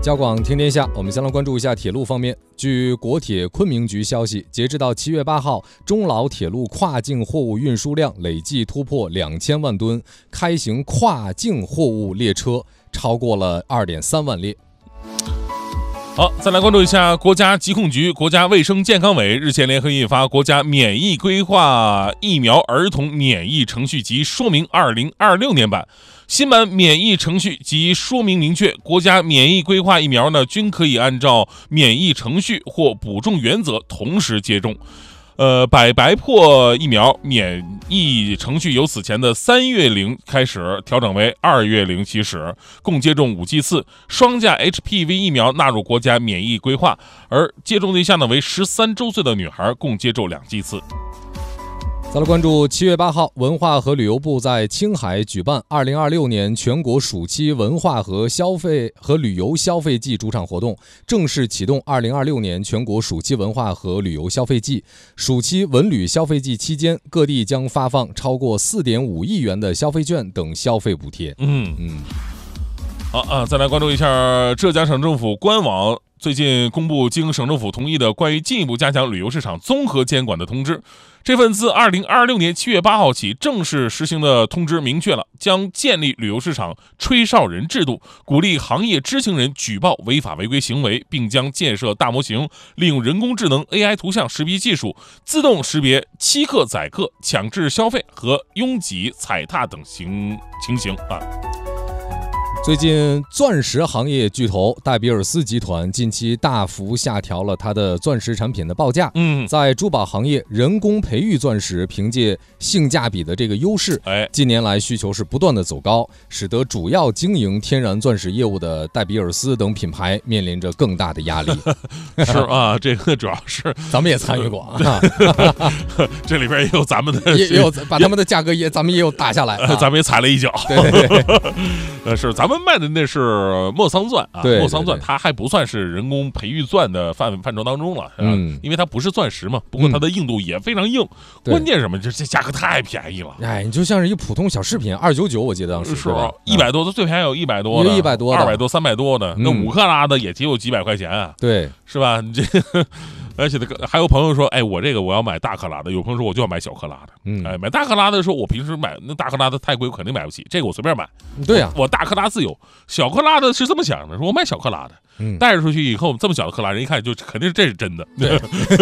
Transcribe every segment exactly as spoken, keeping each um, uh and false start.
交广听天下，我们先来关注一下铁路方面。据国铁昆明局消息，截至到七月八号，中老铁路跨境货物运输量累计突破两千万吨，开行跨境货物列车超过了二点三万列。 好，再来关注一下国家疾控局、国家卫生健康委日前联合印发《国家免疫规划疫苗儿童免疫程序及说明二零二六年版》。新版免疫程序及说明明确，国家免疫规划疫苗呢，均可以按照免疫程序或补种原则同时接种。呃，百白破疫苗免疫程序由此前的三月零开始调整为二月零起始，共接种五剂次。双价 H P V 疫苗纳入国家免疫规划，而接种对象呢为十三周岁的女孩，共接种两剂次。 再来关注七月八号，文化和旅游部在青海举办二零二六年全国暑期文化和消费和旅游消费季主场活动，正式启动二零二六年全国暑期文化和旅游消费季。暑期文旅消费季期间，各地将发放超过四点五亿元的消费券等消费补贴。 嗯嗯，好啊，再来关注一下浙江省政府官网。最近公布经省政府同意的关于进一步加强旅游市场综合监管的通知。这份自二零二六年七月八号起正式实行的通知明确了，将建立旅游市场吹哨人制度，鼓励行业知情人举报违法违规行为，并将建设大模型，利用人工智能 A I 图像识别技术，自动识别欺客宰客、强制消费和拥挤踩踏等情情形啊。 最近，钻石行业巨头戴比尔斯集团近期大幅下调了它的钻石产品的报价。 嗯， 在珠宝行业，人工培育钻石凭借性价比的这个优势， 哎， 近年来需求是不断的走高，使得主要经营天然钻石业务的戴比尔斯等品牌面临着更大的压力。 是啊，这个主要是咱们也参与过啊， 这里边也有咱们的， 也也有把他们的价格也咱们也有打下来，啊、 咱们也踩了一脚。 对对对， 呃，是咱们卖的那是莫桑钻啊， 对对对， 莫桑钻它还不算是人工培育钻的范范畴当中了， 嗯， 因为它不是钻石嘛，不过它的硬度也非常硬， 嗯、 关键是什么？这这价格太便宜了， 哎，你就像是一普通小饰品，二九九，我记得当时是吧？一百多的最便宜有一百多的， 一百多的， 二百多、三百多的，那五克拉的也只有几百块钱啊， 对， 是吧？你这。而且还有朋友说，哎，我这个我要买大克拉的，有朋友说我就要买小克拉的， 嗯， 哎，买大克拉的时候，我平时买那大克拉的太贵，我肯定买不起，这个我随便买， 对呀、啊， 我大克拉自由。小克拉的是这么想的，说我买小克拉的， 嗯， 带着出去以后，这么小的克拉，人一看就肯定是这是真的， 对，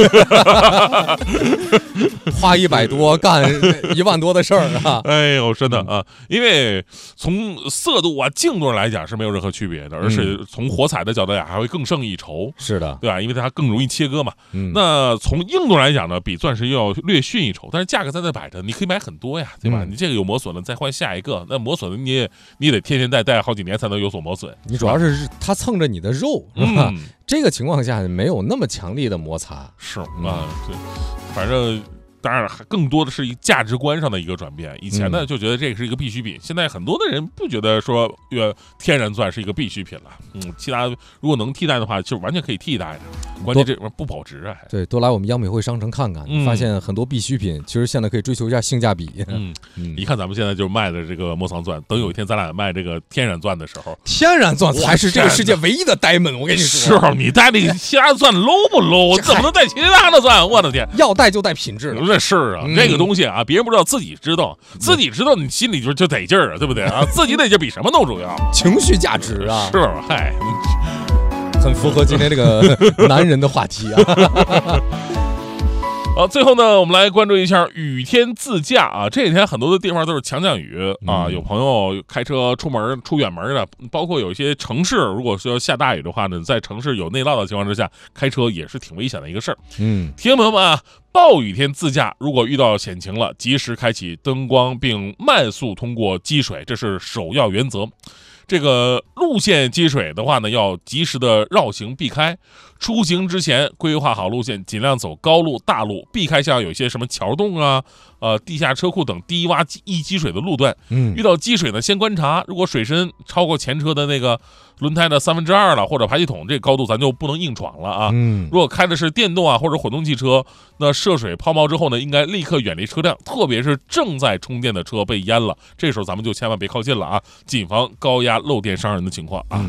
花一百多干一万多的事儿啊， 哎呦，真的啊，因为从色度啊、净度来讲是没有任何区别的，而是从火彩的角度来讲还会更胜一筹， 是的， 对吧？因为它更容易切割嘛， 嗯， 那。从硬度来讲呢，比钻石要略逊一筹，但是价格在那摆着，你可以买很多呀，对吧？ 嗯、 你这个有磨损了，再换下一个，那磨损的你也你也得天天戴，戴好几年才能有所磨损。 你主要是它蹭着你的肉， 嗯， 这个情况下没有那么强力的摩擦， 是啊，对，反正。当然了，更多的是一价值观上的一个转变。以前呢，就觉得这个是一个必需品，现在很多的人不觉得说，呃，天然钻是一个必需品了。嗯，其他如果能替代的话，就完全可以替代的。关键这不保值啊。 对，多来我们央美汇商城看看， 嗯、 发现很多必需品其实现在可以追求一下性价比。 嗯，嗯一看咱们现在就卖的这个莫桑钻，等有一天咱俩卖这个天然钻的时候， 天然钻才是这个世界唯一的 diamond。我跟你说， 是你带那个其他钻 low 不 low？ 我怎么能带其他的钻？我的天， 要带就带品质的。 这是啊，嗯、这个东西啊，别人不知道，自己知道，自己知道，你心里就就得劲儿啊，对不对啊？自己得劲比什么都重要， 情绪价值啊， 是嗨， 很符合今天这个男人的话题啊。 好，最后呢，我们来关注一下雨天自驾啊。这几天很多的地方都是强降雨啊，有朋友开车出门出远门的，包括有一些城市，如果是要下大雨的话呢，在城市有内涝的情况之下，开车也是挺危险的一个事儿。 嗯， 提醒朋友们啊，暴雨天自驾，如果遇到险情了，及时开启灯光并慢速通过积水，这是首要原则。这个路线积水的话呢，要及时的绕行避开。出行之前规划好路线，尽量走高路大路，避开像有一些什么桥洞啊、呃地下车库等低洼易积水的路段。 嗯， 遇到积水呢，先观察，如果水深超过前车的那个轮胎的三分之二了，或者排气筒这个高度，咱就不能硬闯了啊。 嗯， 如果开的是电动啊或者混动汽车，那涉水抛锚之后呢，应该立刻远离车辆，特别是正在充电的车被淹了，这时候咱们就千万别靠近了啊，谨防高压漏电伤人的情况啊。 嗯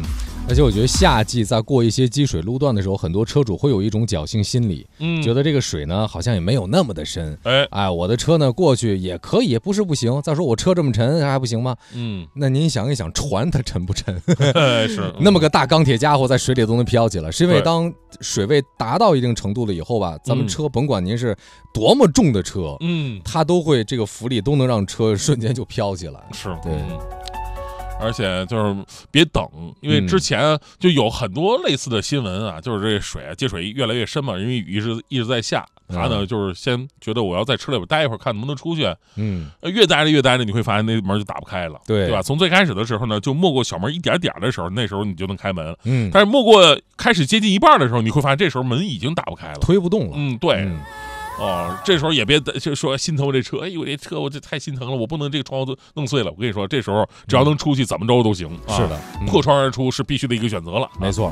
而且我觉得夏季在过一些积水路段的时候，很多车主会有一种侥幸心理， 嗯， 觉得这个水呢好像也没有那么的深， 哎哎，我的车呢过去也可以，也不是不行。再说我车这么沉还不行吗？ 嗯， 那您想一想，船它沉不沉？ 是那么个大钢铁家伙在水里都能飘起来，是因为对当水位达到一定程度了以后吧，咱们车甭管您是多么重的车， 嗯， 它都会这个浮力都能让车瞬间就飘起来。 是， 对。 嗯而且就是别等，因为之前就有很多类似的新闻啊，就是这水啊接水越来越深嘛，因为雨是一直在下，他呢就是先觉得我要在车里边待一会儿，看能不能出去， 嗯， 越待着越待着，你会发现那门就打不开了， 对对吧？从最开始的时候呢，就没过小门一点点的时候，那时候你就能开门， 嗯， 但是没过开始接近一半的时候，你会发现这时候门已经打不开了， 推不动了。 嗯，对。 嗯哦，这时候也别就说心疼我这车，哎呦，我这车我这太心疼了，我不能这个窗户都弄碎了。我跟你说，这时候只要能出去，怎么着都行。啊、 是的，嗯、 破窗而出是必须的一个选择了。 没错。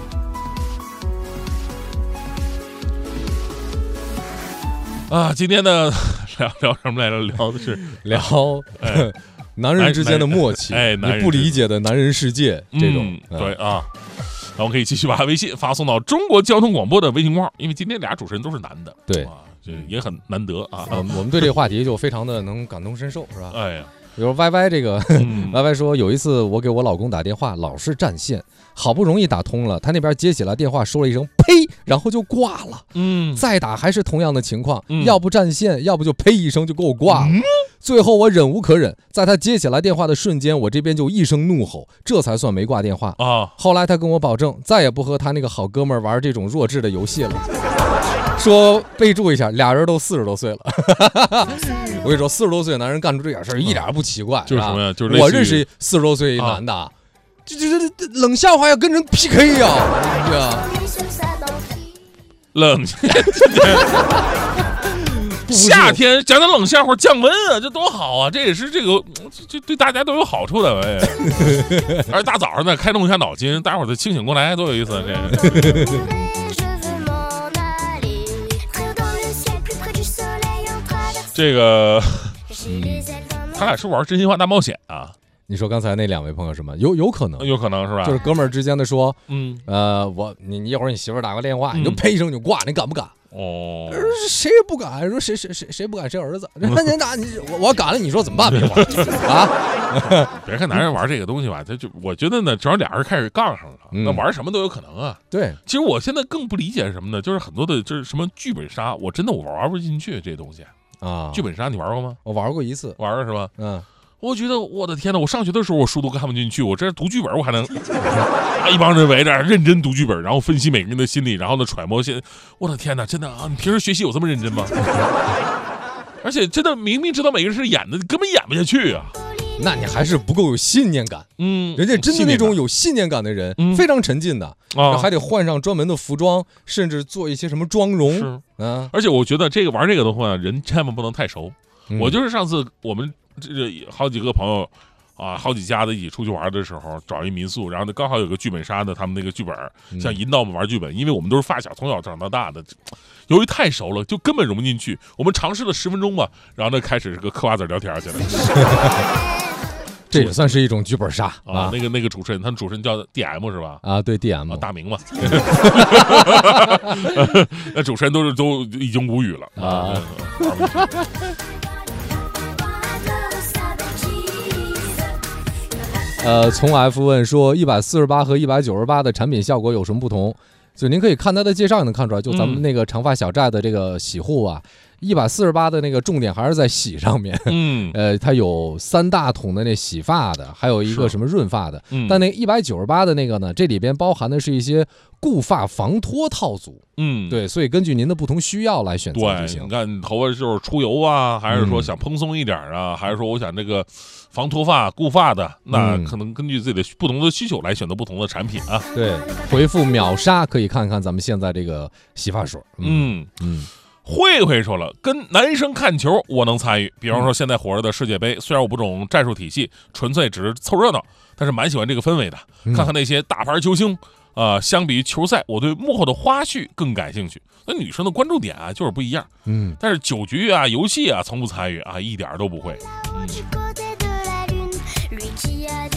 嗯、啊，今天呢聊聊什么来着？聊的是聊、哎、男人之间的默契， 哎， 你不理解的男人世界这种。 嗯、对啊。然后可以继续把微信发送到中国交通广播的微信号，因为今天俩主持人都是男的， 对， 啊，这也很难得啊。 嗯、我们对这个话题就非常的能感同身受，是吧？ 哎呀， 比如 Y Y 这个、 嗯、 Y Y 说，有一次我给我老公打电话，老是占线，好不容易打通了，他那边接起来电话，说了一声呸，然后就挂了。 嗯， 再打还是同样的情况， 嗯、 要不占线，要不就呸一声就给我挂了。 嗯最后我忍无可忍，在他接起来电话的瞬间，我这边就一声怒吼，这才算没挂电话啊。 后来他跟我保证，再也不和他那个好哥们儿玩这种弱智的游戏了。说备注一下，俩人都四十多岁了。我跟你说，四十多岁的男人干出这点事儿一点不奇怪。 就是什么呀？就是我认识四十多岁一男的，这这这冷笑话要跟人 P K 呀、啊，对啊， 冷。夏天讲讲冷笑话降温啊，这多好啊！这也是这个这对大家都有好处的。哎，而大早上呢，开动一下脑筋，大伙儿就清醒过来，多有意思啊！这这个，嗯，他俩是玩真心话大冒险啊？ 你说刚才那两位朋友什么？有有可能， 有可能是吧？ 就是哥们儿之间的说， 嗯， 呃，我你你一会儿你媳妇儿打个电话，你就呸一声就挂，你敢不敢？ 哦， 谁也不敢，说谁谁谁谁不敢谁儿子，那您打你我我敢了，你说怎么办？别玩啊！ 别看男人玩这个东西吧，他就我觉得呢，只要俩人开始杠上了， 嗯、 那玩什么都有可能啊。 对， 其实我现在更不理解什么呢？就是很多的，就是什么剧本杀，我真的我玩不进去这东西啊。 剧本杀你玩过吗？ 我玩过一次， 玩了是吧？ 嗯。 我觉得我的天哪！我上学的时候我书都看不进去，我这读剧本我还能一帮人围着认真读剧本，然后分析每个人的心理，然后呢揣摩些。我的天哪，真的啊！你平时学习有这么认真吗？而且真的明明知道每个人是演的，根本演不下去啊！ 那你还是不够有信念感。 嗯， 人家真的那种有信念感的人，嗯、非常沉浸的， 啊， 还得换上专门的服装，甚至做一些什么妆容。 是啊， 而且我觉得这个玩这个的话，人千万不能太熟。 嗯、 我就是上次我们这好几个朋友。啊，好几家子一起出去玩的时候，找一民宿，然后呢，刚好有个剧本杀的，他们那个剧本想引导我们玩剧本，因为我们都是发小，从小长到大的，由于太熟了，就根本融不进去。我们尝试了十分钟吧，然后呢，开始这个嗑瓜子聊天去了。 这也算是一种剧本杀啊！那个那个主持人，他们主持人叫 D M 是吧？ 啊，对 D M，、 啊、大明嘛。那主持人都是都已经无语了啊。 呃，从 F 问说一百四十八和一百九十八的产品效果有什么不同？就您可以看它的介绍也能看出来，就咱们那个长发小寨的这个洗护啊，一百四十八的那个重点还是在洗上面。 嗯， 呃，它有三大桶的那洗发的，还有一个什么润发的。 嗯， 但那一百九十八的那个呢，这里边包含的是一些固发防脱套组。 嗯， 对，所以根据您的不同需要来选择就行。 对，你看头发就是出油啊，还是说想蓬松一点啊，嗯、还是说我想这个防脱发、固发的，那可能根据自己的不同的需求来选择不同的产品啊。 对，回复秒杀可以看看咱们现在这个洗发水。 嗯嗯。嗯慧慧说了，跟男生看球我能参与，比方说现在火热的世界杯，虽然我不懂战术体系，纯粹只是凑热闹，但是蛮喜欢这个氛围的。看看那些大牌球星，啊、呃，相比于球赛，我对幕后的花絮更感兴趣。那女生的关注点啊，就是不一样。 嗯， 但是酒局啊、游戏啊，从不参与啊，一点都不会。嗯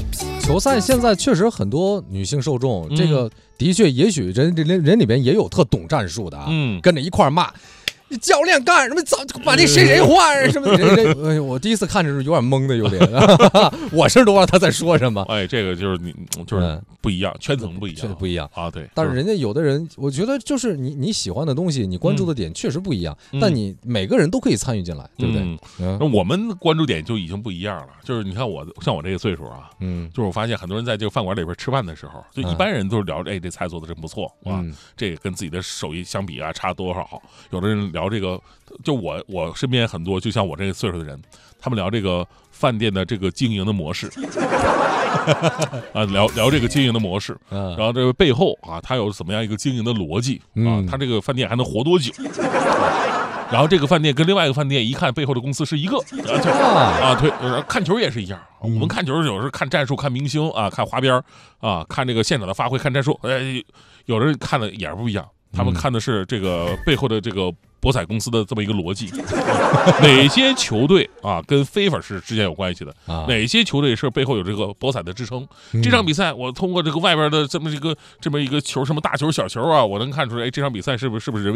球赛现在确实很多女性受众， 嗯、 这个的确，也许人人人里边也有特懂战术的啊， 嗯， 跟着一块骂。教练干什么？早把那谁谁换什么？人人哎，我第一次看的时候有点懵的，有点，我是都不知道他在说什么。 哎，这个就是你就是不一样，嗯、圈层不一样， 确实不一样啊。对， 但是人家有的人，我觉得就是你你喜欢的东西，你关注的点确实不一样， 嗯、 但你每个人都可以参与进来，对不对？ 嗯，嗯那我们关注点就已经不一样了。就是你看我像我这个岁数啊，嗯，就是我发现很多人在这个饭馆里边吃饭的时候，就一般人都是聊，哎，这菜做的真不错啊，嗯、这个跟自己的手艺相比啊差多少？有的人聊这个。就我我身边很多就像我这个岁数的人，他们聊这个饭店的这个经营的模式啊，聊聊这个经营的模式，然后这个背后啊，它有怎么样一个经营的逻辑啊，它这个饭店还能活多久？然后这个饭店跟另外一个饭店一看背后的公司是一个啊，对，看球也是一样。我们看球有时候看战术、看明星啊，看花边啊，看这个现场的发挥、看战术，哎，有的人看的也是不一样，他们看的是这个背后的这个。博彩公司的这么一个逻辑，哪些球队啊跟非法是之间有关系的？啊、哪些球队是背后有这个博彩的支撑？嗯、这场比赛我通过这个外边的这么一个这么一个球，什么大球、小球啊，我能看出来，哎，这场比赛是不是是不是人为